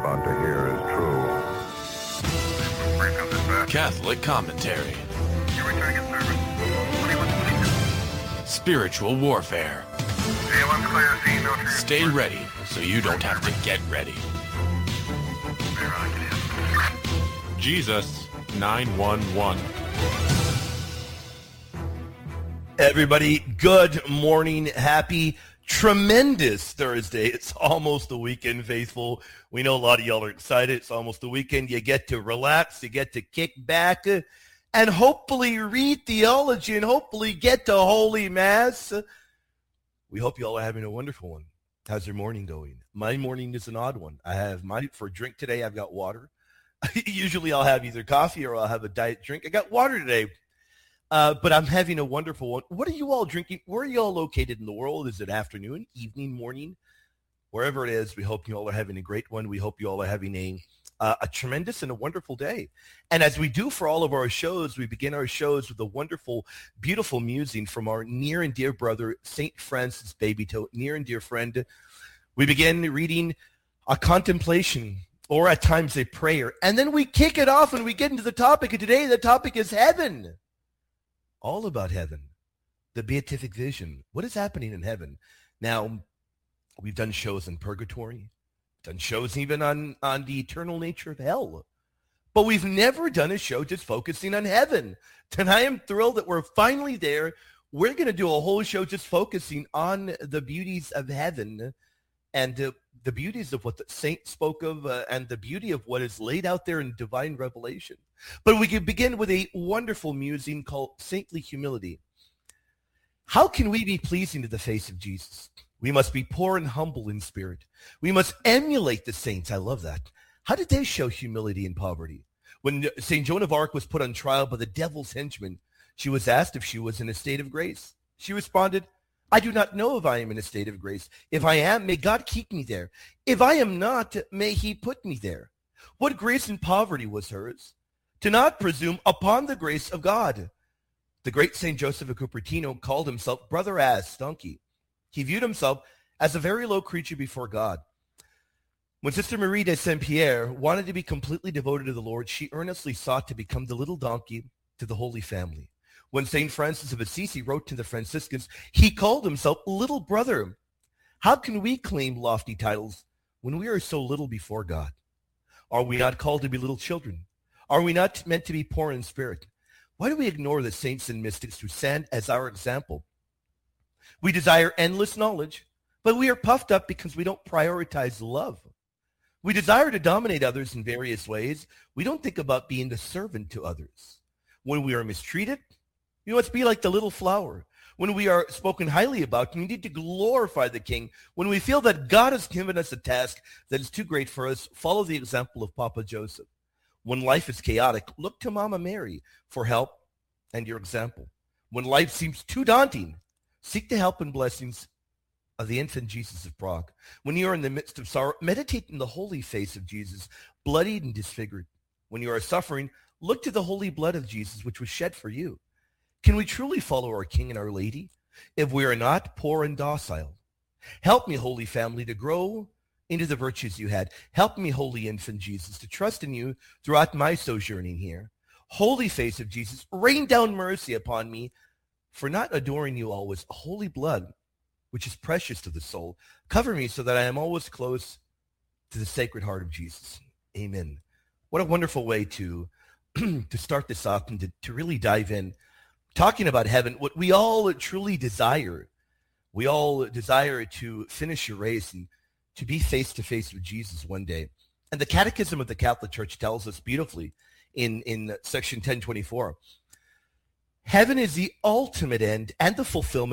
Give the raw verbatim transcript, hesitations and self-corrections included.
about to hear is true. Catholic commentary. Spiritual warfare. Stay ready so you don't have to get ready. Jesus nine one one. Everybody, good morning. Happy, tremendous Thursday. It's almost the weekend, faithful. We know a lot of y'all are excited. It's almost the weekend. You get to relax. You get to kick back and hopefully read theology and hopefully get to Holy Mass. We hope you all are having a wonderful one. How's your morning going? My morning is an odd one. I have my, for drink today, I've got water. Usually I'll have either coffee or I'll have a diet drink. I got water today. Uh, but I'm having a wonderful one. What are you all drinking? Where are you all located in the world? Is it afternoon, evening, morning? Wherever it is, we hope you all are having a great one. We hope you all are having a uh, a tremendous and a wonderful day. And as we do for all of our shows, we begin our shows with a wonderful, beautiful musing from our near and dear brother, Saint Francis Babytoe, near and dear friend. We begin reading a contemplation or at times a prayer. And then we kick it off and we get into the topic. And today the topic is heaven. All about heaven, the beatific vision. What is happening in heaven? Now, we've done shows in purgatory, done shows even on, on the eternal nature of hell, but we've never done a show just focusing on heaven. And I am thrilled that we're finally there. We're going to do a whole show just focusing on the beauties of heaven and uh, the beauties of what the saint spoke of uh, and the beauty of what is laid out there in divine revelation. But we can begin with a wonderful musing called Saintly Humility. How can we be pleasing to the face of Jesus? We must be poor and humble in spirit. We must emulate the saints. I love that. How did they show humility in poverty? When Saint Joan of Arc was put on trial by the devil's henchmen, she was asked if she was in a state of grace. She responded, I do not know if I am in a state of grace. If I am, may God keep me there. If I am not, may he put me there. What grace in poverty was hers? To not presume upon the grace of God. The great Saint Joseph of Cupertino called himself brother ass donkey. He viewed himself as a very low creature before God. When Sister Marie de Saint-Pierre wanted to be completely devoted to the Lord, she earnestly sought to become the little donkey to the Holy Family. When Saint Francis of Assisi wrote to the Franciscans, he called himself little brother. How can we claim lofty titles when we are so little before God? Are we not called to be little children? Are we not meant to be poor in spirit? Why do we ignore the saints and mystics who stand as our example? We desire endless knowledge, but we are puffed up because we don't prioritize love. We desire to dominate others in various ways. We don't think about being the servant to others. When we are mistreated, you must be like the little flower. When we are spoken highly about, we need to glorify the King. When we feel that God has given us a task that is too great for us, follow the example of Papa Joseph. When life is chaotic, look to Mama Mary for help and your example. When life seems too daunting, seek the help and blessings of the infant Jesus of Prague. When you are in the midst of sorrow, meditate in the holy face of Jesus, bloodied and disfigured. When you are suffering, look to the holy blood of Jesus, which was shed for you. Can we truly follow our King and our Lady if we are not poor and docile? Help me, Holy Family, to grow into the virtues you had. Help me, Holy Infant Jesus, to trust in you throughout my sojourning here. Holy face of Jesus, rain down mercy upon me for not adoring you always. Holy blood, which is precious to the soul, cover me so that I am always close to the Sacred Heart of Jesus. Amen. What a wonderful way to, to start this off and to, to really dive in. Talking about heaven, what we all truly desire, we all desire to finish a race and to be face-to-face with Jesus one day. And the Catechism of the Catholic Church tells us beautifully in, in section ten twenty-four, heaven is the ultimate end and the fulfillment